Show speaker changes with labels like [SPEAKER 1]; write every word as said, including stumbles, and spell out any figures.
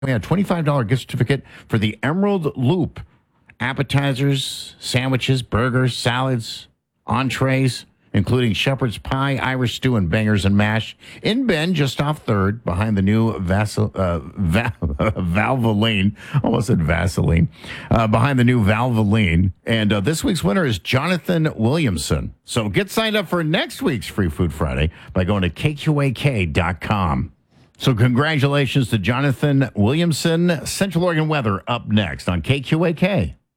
[SPEAKER 1] We had a twenty-five dollars gift certificate for the Emerald Loop. Appetizers, sandwiches, burgers, salads, entrees, including shepherd's pie, Irish stew, and bangers and mash. In Bend, just off third, behind the new Vasil, uh, Va- Valvoline. Almost said Vaseline. Uh, behind the new Valvoline. And uh, this week's winner is Jonathan Williamson. So get signed up for next week's Free Food Friday by going to K Q A K dot com. So congratulations to Jonathan Williamson. Central Oregon weather up next on K Q A K.